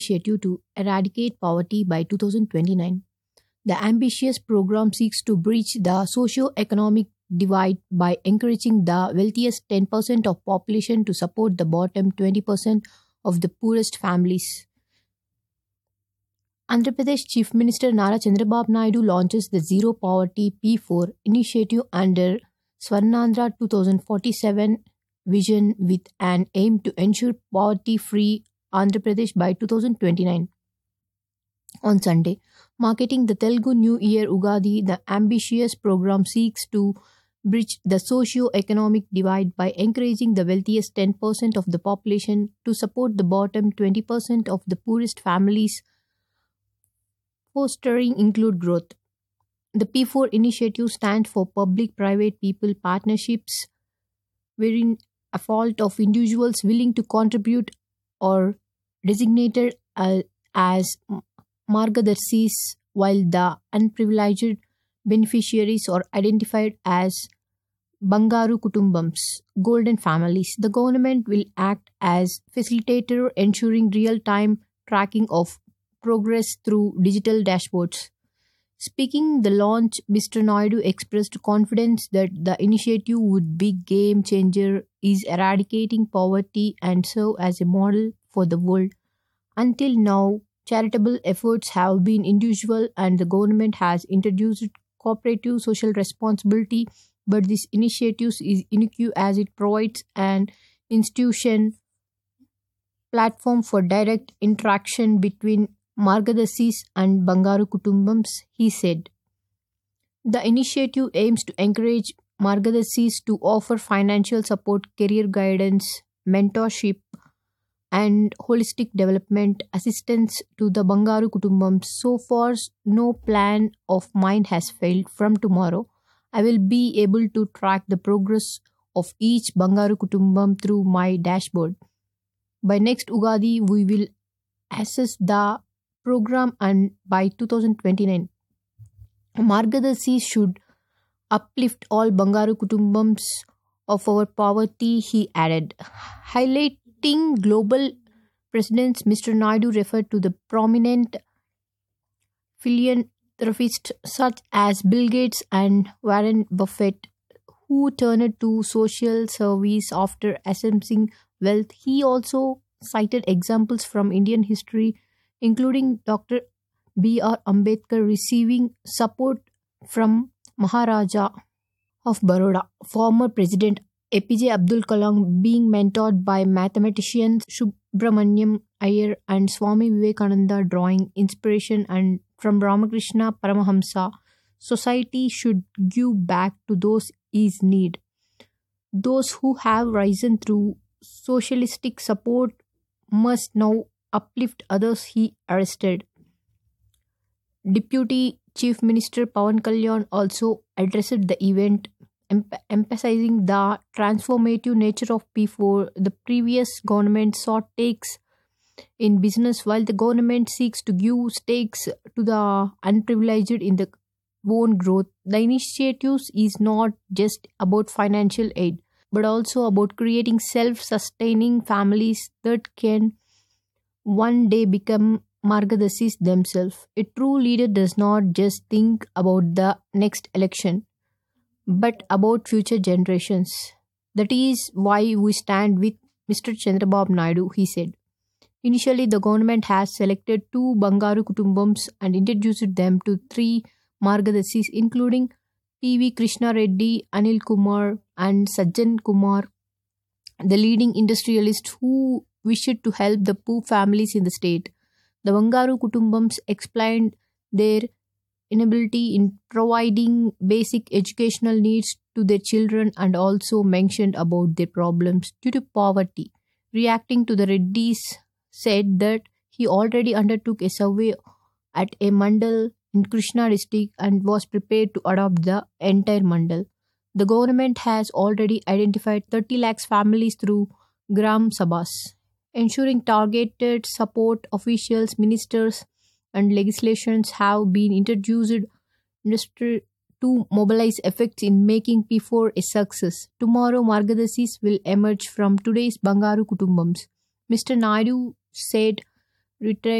initiative to eradicate poverty by 2029. The ambitious program seeks to bridge the socio-economic divide by encouraging the wealthiest 10% of population to support the bottom 20% of the poorest families. Andhra Pradesh Chief Minister Nara Chandrababu Naidu launches the Zero Poverty P4 initiative under Swarnandhra 2047 vision with an aim to ensure poverty-free Andhra Pradesh by 2029. On Sunday, marketing the Telugu New Year Ugadi, the ambitious program seeks to bridge the socio-economic divide by encouraging the wealthiest 10% of the population to support the bottom 20% of the poorest families, fostering include growth. The P4 initiative stands for Public Private People Partnerships, wherein a fault of individuals willing to contribute or designated as Margadarsis, while the unprivileged beneficiaries are identified as Bangaru Kutumbams, golden families. The government will act as facilitator, ensuring real time tracking of progress through digital dashboards. Speaking the launch, Mr. Naidu expressed confidence that the initiative would be game changer, is eradicating poverty and serve as a model for the world. Until now, charitable efforts have been individual and the government has introduced cooperative social responsibility, but this initiative is unique as it provides an institution platform for direct interaction between Margadasis and Bangaru Kutumbams, he said. The initiative aims to encourage Margadasis to offer financial support, career guidance, mentorship, and holistic development assistance to the Bangaru Kutumbams. So far, no plan of mine has failed. From tomorrow, I will be able to track the progress of each Bangaru Kutumbam through my dashboard. By next Ugadi, we will assess the program and by 2029, Margadasi should uplift all Bangaru Kutumbams of our poverty, he added. Highlighting global presidents, Mr. Naidu referred to the prominent philanthropists such as Bill Gates and Warren Buffett who turned to social service after amassing wealth. He also cited examples from Indian history, including Dr. B.R. Ambedkar receiving support from Maharaja of Baroda, former President APJ Abdul Kalam being mentored by mathematicians Subramaniam Iyer and Swami Vivekananda, drawing inspiration and from Ramakrishna Paramahamsa. Society should give back to those in need. Those who have risen through socialistic support must now uplift others, he arrested. Deputy Chief Minister Pawan Kalyan also addressed the event, emphasizing the transformative nature of P4. The previous government sought stakes in business, while the government seeks to give stakes to the unprivileged in the own growth. The initiatives is not just about financial aid, but also about creating self-sustaining families that can one day become Margadasis themselves. A true leader does not just think about the next election, but about future generations. That is why we stand with Mr. Chandrababu Naidu, he said. Initially, the government has selected two Bangaru Kutumbams and introduced them to three Margadasis, including P.V. Krishna Reddy, Anil Kumar, and Sajjan Kumar, the leading industrialists who wished to help the poor families in the state. The Bangaru Kutumbams explained their inability in providing basic educational needs to their children and also mentioned about their problems due to poverty. Reacting to the Reddys said that he already undertook a survey at a mandal in Krishna district and was prepared to adopt the entire mandal. The government has already identified 30 lakhs families through Gram Sabhas, ensuring targeted support. Officials, ministers, and legislations have been introduced to mobilize effects in making P4 a success. Tomorrow, Margadasis will emerge from today's Bangaru Kutumbams. Mr. Naidu said retrain